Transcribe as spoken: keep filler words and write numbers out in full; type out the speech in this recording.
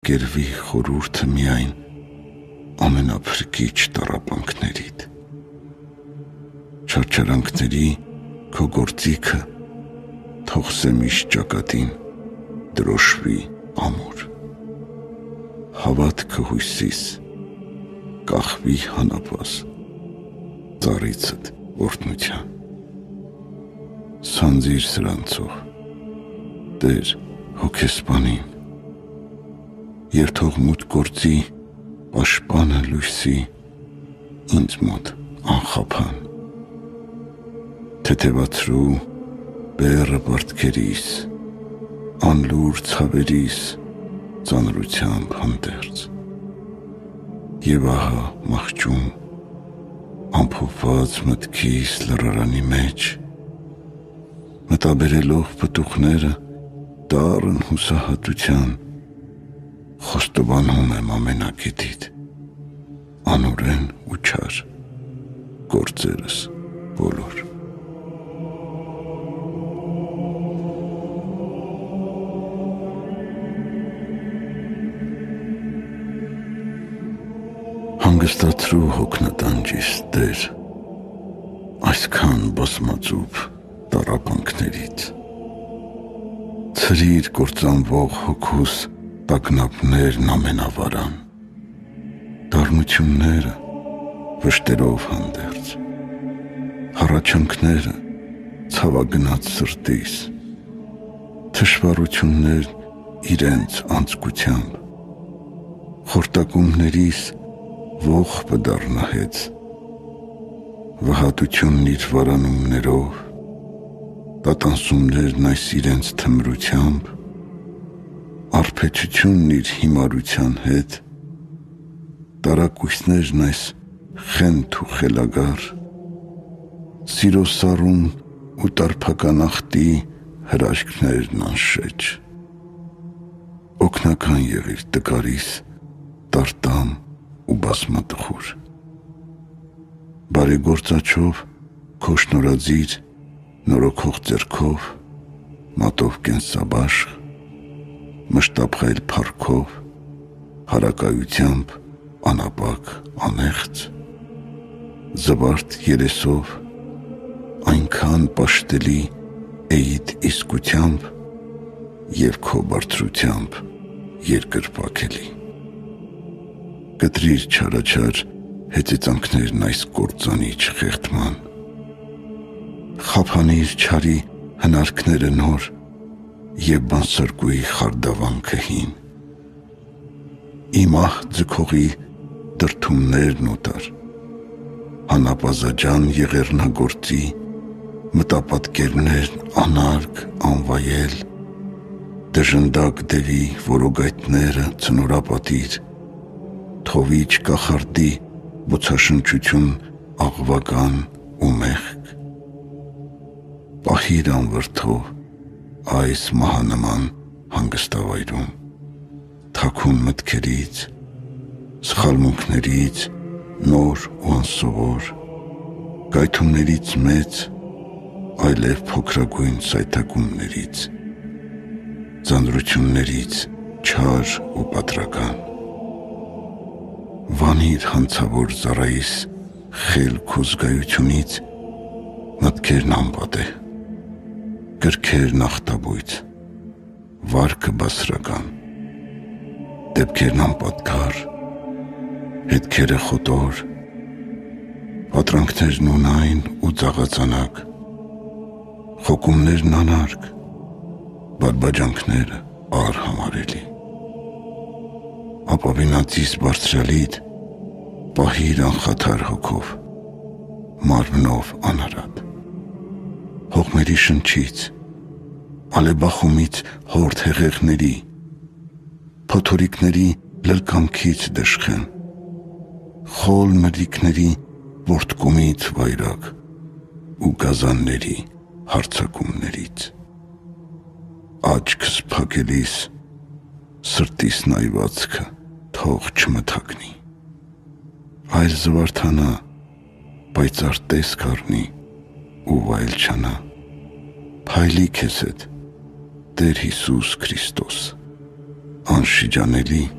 ընկերվի խորհուրդը միայն ամենափրկիչ տառապանքներիդ։ Չարչարանքների քո գործիքը թող սեմիշ ճակատին դրոշվի ամուր։ Հավատքը հույսիս կախվի հանապազ ծառիցդ օրհնության։ Սանձիր սրանցող Տեր հոգեսպանին, երթող մութ գործի պաշտպանը լույսի ինձ մոտ անխափան։ Թեթևացրու բեռը պարտքերիս, անլուր ցավերիս ծանրությամբ հանդերձ։ Եվ ահա մահճում ամփոփված մտքիս լռարանի մեջ, մտաբերելով պտուղները դառն հուսահատության, խոստովանում եմ ամենակետիդ, անօրեն ու չար գործերս բոլոր։ Հանգստացրու հոգնատանջիս, Տեր, այսքան բազմածուփ տառապանքներից։ Ցրիր կործանվող հոգուս տագնապներն ամենավարան, դառնությունները վշտերով հանդերձ, հառաչանքները ցավագնաց սրտիս, թշվառություններն իրենց անձկությամբ, խորտակումներիս ողբը դառնահեց, վհատությունն իր վարանումներով, տատանսումներն այս իրենց թմրությամբ, արբեցությունն իր հիմարության հետ, տարակույսներն այս խենթ ու խելագար, սիրո սառուն ու տարփական ախտի հրաշքներն անշեջ, օգնական եղիր տկարիս տարտամ ու բազմատխուր, բարեգործաչով քո շնորհածիր նորոգող ձեռքով, մատով կենսաբաշխ, մշտափայլ փառքով, հարակայությամբ անապակ անեղծ, զվարթ երեսով, այնքան պաշտելի էիդ իսկությամբ և քո բարձրությամբ երկրպագելի։ Կտրիր չարաչար հեծեծանքներն այս կործանիչ խեղդման, խափանիր չարի հնարքները նոր և բանսարկուի խարդավանքը հին, իմ ահ ձգողի դրդումներն օտար, հանապազաջան եղեռնագործի մտապատկերներն անարգ անվայել, դժնդակ դևի որոգայթները ցնորապատիր, թովիչ կախարդի բոցաշնչություն աղվական ու մեղք, պահիր անվրդով այս մահանման հանգստավայրում, թաքուն մտքերից, սխալմունքներից նոր ու անսովոր, գայթումներից մեծ, այլև փոքրագույն սայթակումներից, ձանձրություններից չար ու պատրական, վանիր հանցավոր ծառայիս խելք ու զգայությունից մտքերն անպատե, կրքերն ախտաբույծ, վարքը բասրական, դեպքերն անպատկար, հետքերը խոտոր, պատրանքներն ունայն ու ծաղածանակ, խոկումներն անարգ, բարբաջանքները արհամարելի, ապավինածիս բարձրալիդ պահիր անխաթար հոգով, մարմնով անարատ, հողմերի շնչից, ալեբախումից հորդ հեղեղների, փոթորիկների լրկանքից դժխեն, խոլ մրրիկների որդկումից վայրակ ու գազանների հարցակումներից, աչքս փակելիս սրտիս նայվածքը թող չմթագնի, այլ զվարթանա, պայծառ տեսք առնի ու վայելչանա, փայլի քեզ հետ, Տեր Հիսուս Քրիստոս, անշիջանելի